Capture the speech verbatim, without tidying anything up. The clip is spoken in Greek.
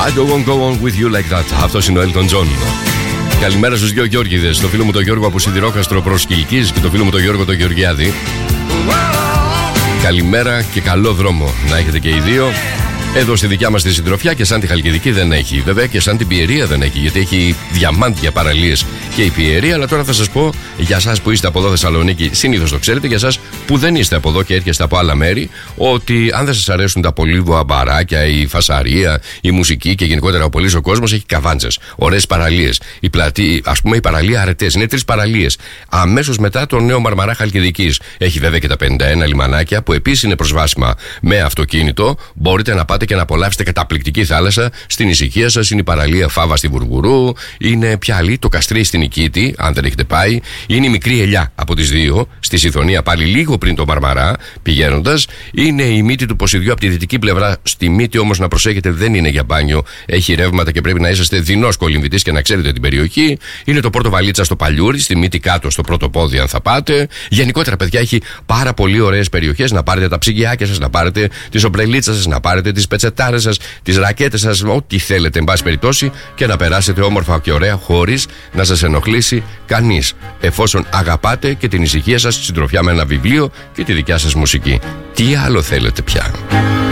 I don't want to go on with you like that. Αυτός είναι ο Elton John. Καλημέρα στους δύο Γιώργηδες. Το φίλο μου τον Γιώργο από Σιδηρόκαστρο προς Κιλκής και το φίλο μου τον Γιώργο τον Γεωργιάδη. Καλημέρα και καλό δρόμο να έχετε και οι δύο. Εδώ στη δικιά μας τη συντροφιά και σαν τη Χαλκιδική δεν έχει. Βέβαια και σαν την Πιερία δεν έχει, γιατί έχει διαμάντια παραλίες και η Πιερία. Αλλά τώρα θα σας πω για εσάς που είστε από εδώ Θεσσαλονίκη, συνήθως το ξέρετε, για εσάς που δεν είστε από εδώ και έρχεστε από άλλα μέρη, ότι αν δεν σας αρέσουν τα πολύβοα μπαράκια, η φασαρία, η μουσική και γενικότερα ο πολύς ο κόσμος, έχει καβάντζες, ωραίες παραλίες. Η πλατή, ας πούμε η παραλία Αρετές, είναι τρεις παραλίες. Αμέσως μετά το νέο Μαρμαρά Χαλκιδικής. Έχει βέβαια και τα πενήντα ένα λιμανάκια που επίσης είναι προσβάσιμα με αυτοκίνητο. Μπορείτε να πάτε και να απολαύσετε καταπληκτική θάλασσα στην ησυχία σας. Είναι η παραλία Φάβα στη Βουργουρού, είναι πια άλλη το Καστρί στην Νικήτη, αν δεν έχετε πάει. Είναι η Μικρή Ελιά από τις δύο, στη Συθωνία πάλι λίγο πριν το Μαρμαρά πηγαίνοντας. Είναι η Μύτη του Ποσιδιού από τη δυτική πλευρά. Στη Μύτη όμως να προσέχετε, δεν είναι για μπάνιο, έχει ρεύματα και πρέπει να είσαστε δεινός κολυμβητής και να ξέρετε την περιοχή. Είναι το Πόρτο Βαλίτσα στο Παλιούρι, στη Μύτη κάτω στο πρώτο πόδι, αν θα πάτε. Γενικότερα, παιδιά, έχει πάρα πολύ ωραίες περιοχές να πάρετε τα ψυγιάκια σας, να πάρετε τις ομπρελίτσες σας, να πάρετε τις πετσετάρες σας, τις ρακέτες σας, ό,τι θέλετε, εν πάση περιπτώσει, και να περάσετε όμορφα και ωραία χωρίς να σας ενοχλήσει κανείς. Εφόσον αγαπάτε και την ησυχία σας, τη συντροφιά με ένα βιβλίο και τη δικιά σας μουσική. Τι άλλο θέλετε πια?